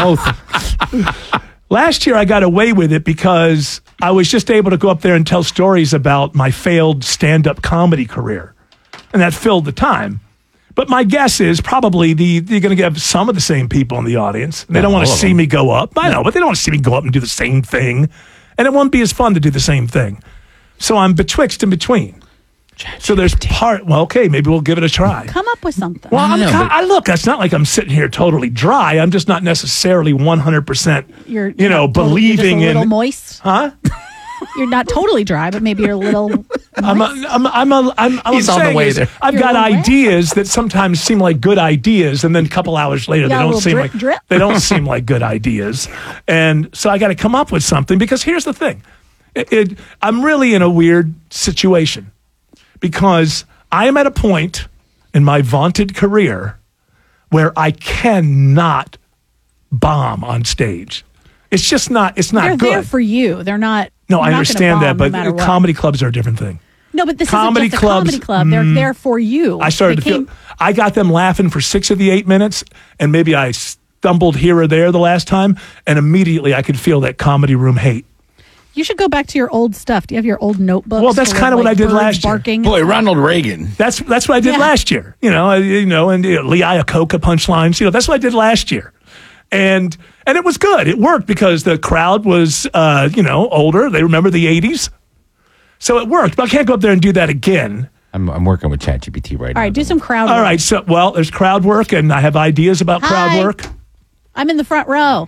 [SPEAKER 4] both.
[SPEAKER 1] Last year I got away with it because I was just able to go up there and tell stories about my failed stand-up comedy career. And that filled the time. But my guess is probably the you're going to get some of the same people in the audience. They
[SPEAKER 4] Not
[SPEAKER 1] don't want to
[SPEAKER 4] all of
[SPEAKER 1] see
[SPEAKER 4] them.
[SPEAKER 1] me go up. I know, but they don't want to see me go up and do the same thing. And it won't be as fun to do the same thing. So I'm betwixt and between. So there's part, well, okay, maybe we'll give it a try.
[SPEAKER 3] Come up with something.
[SPEAKER 1] Well, I'm,
[SPEAKER 4] know,
[SPEAKER 1] ki-
[SPEAKER 4] but-
[SPEAKER 1] I look, it's not like I'm sitting here totally dry. I'm just not necessarily one hundred percent,
[SPEAKER 3] You're,
[SPEAKER 1] you know,
[SPEAKER 3] not totally- you're just
[SPEAKER 1] believing
[SPEAKER 3] a little
[SPEAKER 1] in.
[SPEAKER 3] moist.
[SPEAKER 1] Huh?
[SPEAKER 3] You're not totally dry, but maybe you're a little.
[SPEAKER 1] I'm, a, I'm, a, I'm, a, I'm, I'm
[SPEAKER 2] He's on the
[SPEAKER 1] saying
[SPEAKER 2] way
[SPEAKER 1] is
[SPEAKER 2] there.
[SPEAKER 1] I've
[SPEAKER 3] You're
[SPEAKER 1] got
[SPEAKER 3] on the way?
[SPEAKER 1] ideas that sometimes seem like good ideas, and then a couple hours later they
[SPEAKER 3] got a
[SPEAKER 1] don't
[SPEAKER 3] little
[SPEAKER 1] seem
[SPEAKER 3] drip,
[SPEAKER 1] like
[SPEAKER 3] drip?
[SPEAKER 1] they don't seem like good ideas, and so I got to come up with something. Because here's the thing, it, it, I'm really in a weird situation because I am at a point in my vaunted career where I cannot bomb on stage. It's just not. It's not
[SPEAKER 3] They're
[SPEAKER 1] good.
[SPEAKER 3] there for you. They're not.
[SPEAKER 1] no,
[SPEAKER 3] you're
[SPEAKER 1] I
[SPEAKER 3] not
[SPEAKER 1] understand
[SPEAKER 3] gonna
[SPEAKER 1] that,
[SPEAKER 3] bomb
[SPEAKER 1] but
[SPEAKER 3] no matter what.
[SPEAKER 1] comedy clubs are a different thing.
[SPEAKER 3] No, but this
[SPEAKER 1] comedy
[SPEAKER 3] isn't just
[SPEAKER 1] clubs,
[SPEAKER 3] a comedy club. They're
[SPEAKER 1] mm,
[SPEAKER 3] there for you.
[SPEAKER 1] I started
[SPEAKER 3] They
[SPEAKER 1] to
[SPEAKER 3] came-
[SPEAKER 1] feel. I got them laughing for six of the eight minutes, and maybe I stumbled here or there the last time, and immediately I could feel that comedy room hate.
[SPEAKER 3] You should go back to your old stuff. Do you have your old notebooks?
[SPEAKER 1] Well, that's
[SPEAKER 3] full
[SPEAKER 1] kind of what
[SPEAKER 3] like,
[SPEAKER 1] I did
[SPEAKER 3] birds
[SPEAKER 1] last year.
[SPEAKER 3] barking?
[SPEAKER 4] Boy, Ronald Reagan.
[SPEAKER 1] That's that's what I did
[SPEAKER 3] Yeah.
[SPEAKER 1] last year. You know, I, you know, and you know, Lee Iacocca punchlines. You know, that's what I did last year, and and it was good. It worked because the crowd was, uh, you know, older. They remember the eighties, so it worked. But I can't go up there and do that again.
[SPEAKER 4] I'm, I'm working with ChatGPT right now.
[SPEAKER 3] All right, do some crowd
[SPEAKER 1] All
[SPEAKER 3] work.
[SPEAKER 1] right, so well, there's crowd work, and I have ideas about crowd
[SPEAKER 3] Hi.
[SPEAKER 1] work.
[SPEAKER 3] I'm in the front row.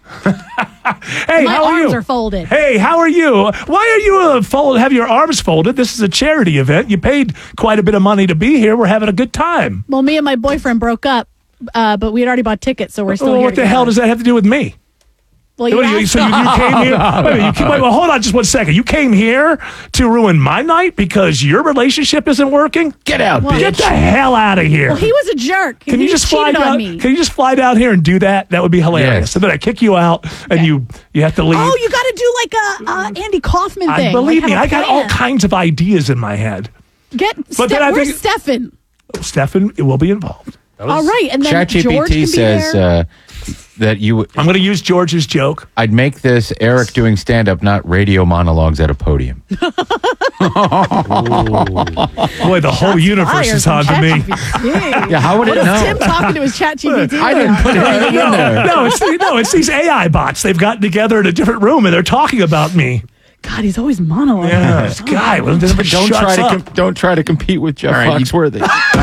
[SPEAKER 1] Hey,
[SPEAKER 3] My
[SPEAKER 1] how are
[SPEAKER 3] arms
[SPEAKER 1] you?
[SPEAKER 3] are folded.
[SPEAKER 1] Hey, how are you? Why are you uh, fold, have your arms folded? This is a charity event. You paid quite a bit of money to be here. We're having a good time.
[SPEAKER 3] Well, me and my boyfriend broke up, uh, but we had already bought tickets, so we're still
[SPEAKER 1] Well,
[SPEAKER 3] here.
[SPEAKER 1] what the
[SPEAKER 3] together.
[SPEAKER 1] hell does that have to do with me?
[SPEAKER 3] Well, you
[SPEAKER 1] What do you-
[SPEAKER 3] asked
[SPEAKER 1] so you,
[SPEAKER 3] me.
[SPEAKER 1] you came here? Wait, a minute, you came, wait, well, hold on just one second. You came here to ruin my night because your relationship isn't working?
[SPEAKER 4] Get out,
[SPEAKER 3] Well,
[SPEAKER 4] bitch.
[SPEAKER 1] Get the hell out of here.
[SPEAKER 3] Well, he was a jerk.
[SPEAKER 1] Can
[SPEAKER 3] He
[SPEAKER 1] you just fly
[SPEAKER 3] cheated on
[SPEAKER 1] down?
[SPEAKER 3] me.
[SPEAKER 1] Can you just fly down here and do that? That would be hilarious.
[SPEAKER 4] Yes.
[SPEAKER 1] And then I kick you out, and you you have to leave.
[SPEAKER 3] Oh, you got to do like a uh, Andy Kaufman
[SPEAKER 1] I,
[SPEAKER 3] thing.
[SPEAKER 1] believe
[SPEAKER 3] like
[SPEAKER 1] me,
[SPEAKER 3] have
[SPEAKER 1] I
[SPEAKER 3] a
[SPEAKER 1] got all
[SPEAKER 3] plan.
[SPEAKER 1] kinds of ideas in my head.
[SPEAKER 3] Get
[SPEAKER 1] But
[SPEAKER 3] Ste-
[SPEAKER 1] then I
[SPEAKER 3] where's
[SPEAKER 1] think-
[SPEAKER 3] Stefan?
[SPEAKER 1] Stefan will be involved.
[SPEAKER 3] All right, and then George can
[SPEAKER 4] ChatGPT
[SPEAKER 3] be
[SPEAKER 4] says
[SPEAKER 3] there.
[SPEAKER 4] uh, that you.
[SPEAKER 1] I'm going to use George's joke.
[SPEAKER 4] I'd make this Eric doing stand up, not radio monologues at a podium.
[SPEAKER 1] Boy, the whole universe is on to me.
[SPEAKER 4] Yeah, how would
[SPEAKER 3] What
[SPEAKER 4] it
[SPEAKER 3] is
[SPEAKER 4] know?
[SPEAKER 3] Tim talking to his chat G P T?
[SPEAKER 4] I didn't put anything in there.
[SPEAKER 1] No, it's no, it's these A I bots. They've gotten together in a different room and they're talking about me.
[SPEAKER 3] God, he's always monologuing.
[SPEAKER 1] Yeah, this guy well, never
[SPEAKER 4] Don't
[SPEAKER 1] shuts
[SPEAKER 4] try to
[SPEAKER 1] up.
[SPEAKER 4] com- don't try to compete with Jeff
[SPEAKER 2] right, you-
[SPEAKER 4] Foxworthy.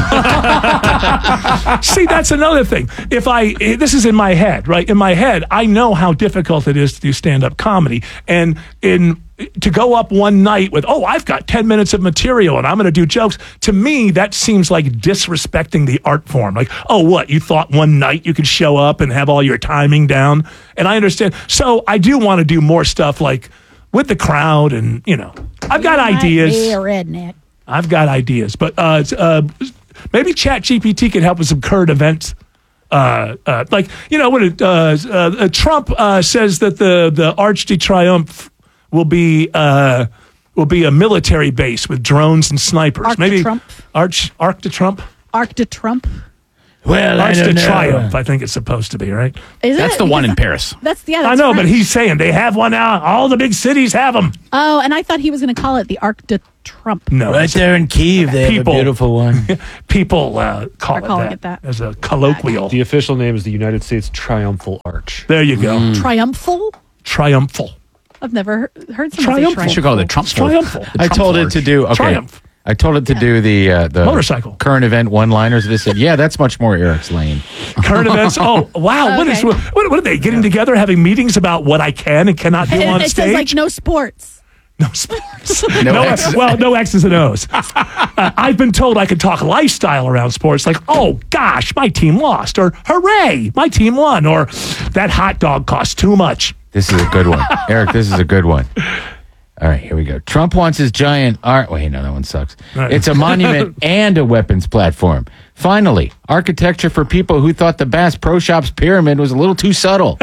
[SPEAKER 1] See, that's another thing. If I, this is in my head, right? In my head, I know how difficult it is to do stand-up comedy, and in to go up one night with, oh, I've got ten minutes of material and I'm going to do jokes. To me, that seems like disrespecting the art form. Like, oh, what? You thought one night you could show up and have all your timing down? And I understand. So I do want to do more stuff like with the crowd, and you know, I've got
[SPEAKER 3] You might
[SPEAKER 1] ideas.
[SPEAKER 3] be a redneck.
[SPEAKER 1] I've got ideas, but uh, uh, maybe ChatGPT can help with some current events Uh, uh, like you know, what it, uh, uh, Trump uh, says that the the Arc de Triomphe will be uh, will be a military base with drones and snipers.
[SPEAKER 3] Arc de
[SPEAKER 1] Maybe
[SPEAKER 3] Trump?
[SPEAKER 1] Arch Arc de Trump.
[SPEAKER 3] Arc de Trump.
[SPEAKER 1] Well, Arc
[SPEAKER 2] I
[SPEAKER 1] de
[SPEAKER 2] don't know.
[SPEAKER 1] Triumph, I think it's supposed to be, right?
[SPEAKER 3] Is
[SPEAKER 2] That's
[SPEAKER 3] it?
[SPEAKER 2] the one
[SPEAKER 3] Because
[SPEAKER 2] in Paris.
[SPEAKER 3] That's yeah.
[SPEAKER 1] I
[SPEAKER 3] That's
[SPEAKER 1] know, but
[SPEAKER 3] French.
[SPEAKER 1] he's saying they have one now. All the big cities have them.
[SPEAKER 3] Oh, and I thought he was going to call it the Arc de Trump.
[SPEAKER 1] No,
[SPEAKER 5] Right there in Kiev, they
[SPEAKER 1] people,
[SPEAKER 5] have a beautiful one.
[SPEAKER 1] People uh, call
[SPEAKER 3] Are
[SPEAKER 1] it,
[SPEAKER 3] calling
[SPEAKER 1] that
[SPEAKER 3] it that.
[SPEAKER 1] as a colloquial.
[SPEAKER 6] The official name is the United States Triumphal Arch.
[SPEAKER 1] There you go.
[SPEAKER 3] Triumphal.
[SPEAKER 1] Triumphal.
[SPEAKER 3] I've never he- heard someone say
[SPEAKER 1] Triumphal.
[SPEAKER 3] triumphal.
[SPEAKER 2] You should call it the Trump
[SPEAKER 1] Triumphal.
[SPEAKER 4] I told it to do okay.
[SPEAKER 1] Triumph.
[SPEAKER 4] I told it to do the uh, the
[SPEAKER 1] Motorcycle.
[SPEAKER 4] current event one-liners. They said, "Yeah, that's much more Eric's lane."
[SPEAKER 1] Current events. Oh, wow. What is
[SPEAKER 3] Okay.
[SPEAKER 1] what, what are they getting together, having meetings about what I can and cannot do
[SPEAKER 3] And
[SPEAKER 1] on
[SPEAKER 3] it
[SPEAKER 1] stage?
[SPEAKER 3] says like no sports.
[SPEAKER 1] No sports.
[SPEAKER 2] No
[SPEAKER 1] no
[SPEAKER 2] X's.
[SPEAKER 1] well, no X's and O's. Uh, I've been told I could talk lifestyle around sports, like, oh gosh, my team lost, or hooray, my team won, or that hot dog cost too much.
[SPEAKER 4] This is a good one, Eric. This is a good one. All right, here we go. Trump wants his giant art. Wait, no, that one sucks.
[SPEAKER 1] Right.
[SPEAKER 4] It's a monument and a weapons platform. Finally, architecture for people who thought the Bass Pro Shops pyramid was a little too subtle.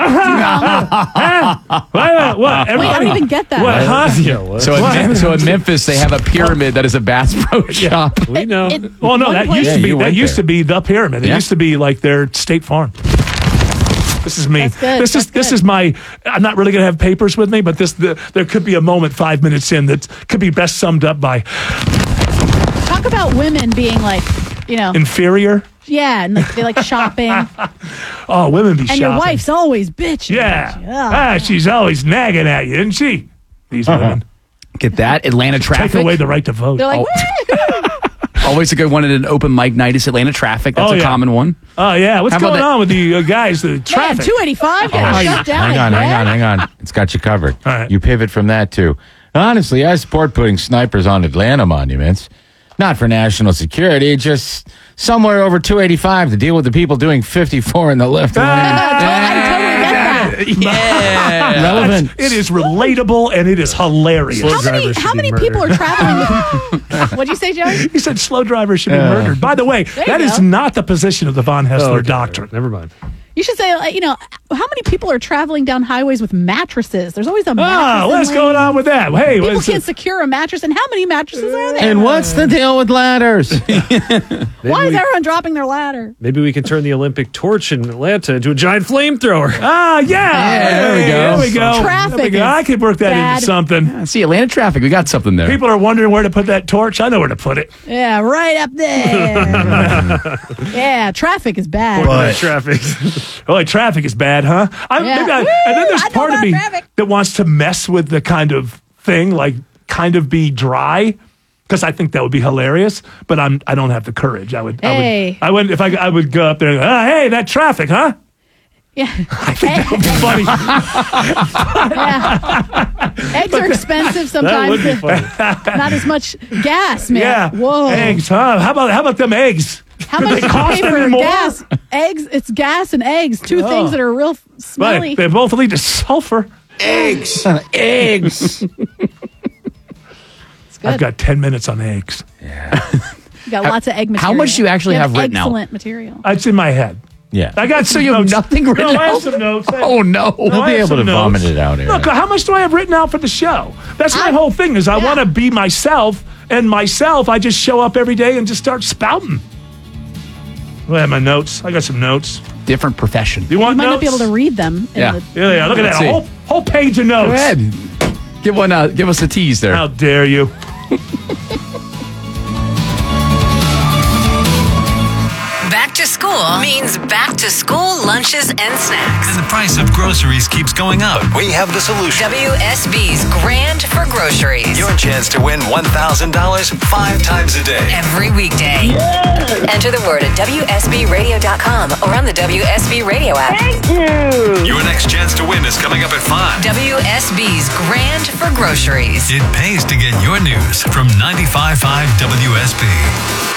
[SPEAKER 1] What? what?
[SPEAKER 3] Wait, I
[SPEAKER 1] Everybody-
[SPEAKER 3] don't even get that.
[SPEAKER 1] What? Huh?
[SPEAKER 6] Yeah, what?
[SPEAKER 2] So in, Mem- so in Memphis, they have a pyramid that is a Bass Pro Shop.
[SPEAKER 6] we know.
[SPEAKER 3] It-
[SPEAKER 1] Well, no,
[SPEAKER 3] one
[SPEAKER 1] that
[SPEAKER 3] place-
[SPEAKER 1] used
[SPEAKER 4] Yeah,
[SPEAKER 1] to be
[SPEAKER 4] you
[SPEAKER 1] that
[SPEAKER 4] went
[SPEAKER 1] used
[SPEAKER 4] there.
[SPEAKER 1] to be the pyramid. It
[SPEAKER 2] Yeah.
[SPEAKER 1] used to be like their State Farm. This is me.
[SPEAKER 3] That's good.
[SPEAKER 1] This is
[SPEAKER 3] That's
[SPEAKER 1] this
[SPEAKER 3] good.
[SPEAKER 1] is my. I'm not really going to have papers with me, but this the, there could be a moment five minutes in that could be best summed up by
[SPEAKER 3] Talk about women being like, you know,
[SPEAKER 1] inferior.
[SPEAKER 3] yeah, and like, they like shopping, and
[SPEAKER 1] Oh, women be shopping.
[SPEAKER 3] your wife's always bitching.
[SPEAKER 1] Yeah.
[SPEAKER 3] Yeah.
[SPEAKER 1] Ah, she's always nagging at you, isn't she? These women
[SPEAKER 2] Get that? Atlanta traffic.
[SPEAKER 1] take away the right to vote.
[SPEAKER 3] They're like,
[SPEAKER 2] Oh. Always a good one at an open mic night is Atlanta traffic. That's
[SPEAKER 1] Oh,
[SPEAKER 2] a
[SPEAKER 1] yeah.
[SPEAKER 2] common one.
[SPEAKER 1] Oh yeah, what's
[SPEAKER 2] How about
[SPEAKER 1] going
[SPEAKER 2] that-
[SPEAKER 1] on with the uh, guys? The
[SPEAKER 3] man,
[SPEAKER 1] traffic.
[SPEAKER 3] two eighty-five,
[SPEAKER 4] Oh,
[SPEAKER 3] yeah, shut down.
[SPEAKER 4] hang on, hang
[SPEAKER 3] again.
[SPEAKER 4] on, hang on. It's got you covered.
[SPEAKER 1] All right.
[SPEAKER 4] You pivot from that to, honestly, I support putting snipers on Atlanta monuments. Not for national security, just somewhere over two eighty-five to deal with the people doing fifty-four in the left lane.
[SPEAKER 3] I totally get that.
[SPEAKER 2] Yeah.
[SPEAKER 4] Relevant.
[SPEAKER 1] It is relatable and it is hilarious.
[SPEAKER 6] Slow
[SPEAKER 3] How many,
[SPEAKER 6] drivers should
[SPEAKER 3] how
[SPEAKER 6] be
[SPEAKER 3] many
[SPEAKER 6] murdered.
[SPEAKER 3] people are traveling? What'd you say, Joey?
[SPEAKER 1] He said slow drivers should be murdered. By the way,
[SPEAKER 3] There you
[SPEAKER 1] that is
[SPEAKER 3] go.
[SPEAKER 1] not the position of the von Hessler
[SPEAKER 6] Oh, okay,
[SPEAKER 1] doctrine.
[SPEAKER 6] Never mind.
[SPEAKER 3] You should say, like, you know, how many people are traveling down highways with mattresses? There's always a mattress.
[SPEAKER 1] Ah,
[SPEAKER 3] in
[SPEAKER 1] what's
[SPEAKER 3] lane.
[SPEAKER 1] going on with that? Hey,
[SPEAKER 3] People
[SPEAKER 1] what's
[SPEAKER 3] can't secure a mattress, and how many mattresses are there?
[SPEAKER 4] And what's the deal with ladders?
[SPEAKER 3] Why is
[SPEAKER 6] we-
[SPEAKER 3] everyone dropping their ladder?
[SPEAKER 6] Maybe we can turn the Olympic torch in Atlanta into a giant flamethrower.
[SPEAKER 1] Ah, yeah.
[SPEAKER 2] Yeah, there we
[SPEAKER 1] Hey,
[SPEAKER 2] go.
[SPEAKER 1] There we go.
[SPEAKER 3] Traffic
[SPEAKER 1] There we go.
[SPEAKER 3] is
[SPEAKER 1] I could work that
[SPEAKER 3] bad.
[SPEAKER 1] into something.
[SPEAKER 2] See, Atlanta traffic. We got something there.
[SPEAKER 1] People are wondering where to put that torch. I know where to put it.
[SPEAKER 3] Yeah, right up there. Yeah, traffic is bad.
[SPEAKER 6] But traffic.
[SPEAKER 1] Oh, traffic is bad, huh? I,
[SPEAKER 3] Yeah.
[SPEAKER 1] maybe I, and then there's
[SPEAKER 3] Woo, I know
[SPEAKER 1] part of
[SPEAKER 3] about
[SPEAKER 1] me
[SPEAKER 3] traffic.
[SPEAKER 1] that wants to mess with the kind of thing, like kind of be dry, because I think that would be hilarious. But I'm I don't have the courage. I would.
[SPEAKER 3] Hey.
[SPEAKER 1] I would. I would if I I would go up there and go, ah, hey, that traffic, huh?
[SPEAKER 3] Yeah.
[SPEAKER 1] I think that would be funny.
[SPEAKER 3] Yeah. Eggs are expensive sometimes.
[SPEAKER 1] would be
[SPEAKER 3] but Not as much gas, man.
[SPEAKER 1] Yeah.
[SPEAKER 3] Whoa.
[SPEAKER 1] Eggs, huh? How about how about them eggs?
[SPEAKER 3] How
[SPEAKER 1] Do
[SPEAKER 3] much
[SPEAKER 1] they
[SPEAKER 3] do you
[SPEAKER 1] cost
[SPEAKER 3] pay for
[SPEAKER 1] any more?
[SPEAKER 3] gas? Eggs. It's gas and eggs. Two
[SPEAKER 1] Oh.
[SPEAKER 3] things that are real smelly.
[SPEAKER 1] Right. They both lead to sulfur.
[SPEAKER 4] Eggs. Eggs.
[SPEAKER 1] I've got ten minutes on eggs.
[SPEAKER 3] You got
[SPEAKER 2] How-
[SPEAKER 3] lots of egg
[SPEAKER 2] how
[SPEAKER 3] material.
[SPEAKER 2] much do you actually
[SPEAKER 3] You
[SPEAKER 2] have written out?
[SPEAKER 3] Excellent material.
[SPEAKER 1] It's in my head.
[SPEAKER 4] Yeah.
[SPEAKER 1] I got
[SPEAKER 2] So
[SPEAKER 1] some
[SPEAKER 2] you have
[SPEAKER 1] notes.
[SPEAKER 2] nothing written
[SPEAKER 1] no, I have
[SPEAKER 2] out?
[SPEAKER 1] some notes.
[SPEAKER 2] Oh, no.
[SPEAKER 1] No,
[SPEAKER 4] He'll
[SPEAKER 1] I
[SPEAKER 4] be
[SPEAKER 1] have
[SPEAKER 4] able
[SPEAKER 1] some
[SPEAKER 4] to
[SPEAKER 1] notes.
[SPEAKER 4] vomit it out, Eric.
[SPEAKER 1] Look, how much do I have written out for the show? That's my whole thing is I want to be myself, and myself, I just show up every day and just start spouting. I have my notes. I got some notes.
[SPEAKER 2] Different profession.
[SPEAKER 1] You
[SPEAKER 3] You
[SPEAKER 1] want
[SPEAKER 3] might
[SPEAKER 1] notes?
[SPEAKER 3] not be able to read them. in
[SPEAKER 2] Yeah.
[SPEAKER 3] the-
[SPEAKER 1] Yeah, yeah. Look at
[SPEAKER 2] Let's
[SPEAKER 1] that. A
[SPEAKER 2] see.
[SPEAKER 1] whole, whole page of notes.
[SPEAKER 2] Go ahead. Give one. Uh, give us a tease there.
[SPEAKER 1] How dare you?
[SPEAKER 13] Back to school means back to school lunches and snacks.
[SPEAKER 14] And the price of groceries keeps going up. We have the solution.
[SPEAKER 13] W S B's Grand for Groceries.
[SPEAKER 14] Your chance to win one thousand dollars five times a day.
[SPEAKER 13] Every weekday. Enter the word at W S B radio dot com or on the W S B Radio app. Thank you.
[SPEAKER 14] Your next chance to win is coming up at five.
[SPEAKER 13] W S B's Grand for Groceries.
[SPEAKER 14] It pays to get your news from ninety-five point five W S B.